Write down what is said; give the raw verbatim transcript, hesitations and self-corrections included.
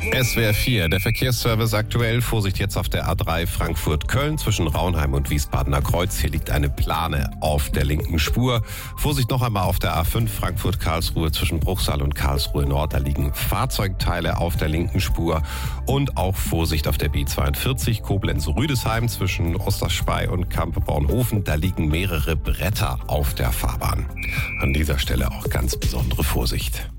S W R vier, der Verkehrsservice aktuell. Vorsicht jetzt auf der A drei Frankfurt-Köln zwischen Raunheim und Wiesbadener Kreuz. Hier liegt eine Plane auf der linken Spur. Vorsicht noch einmal auf der A fünf Frankfurt-Karlsruhe zwischen Bruchsal und Karlsruhe Nord. Da liegen Fahrzeugteile auf der linken Spur. Und auch Vorsicht auf der B zweiundvierzig Koblenz-Rüdesheim zwischen Osterspey und Kampe-Bornhofen. Da liegen mehrere Bretter auf der Fahrbahn. An dieser Stelle auch ganz besondere Vorsicht.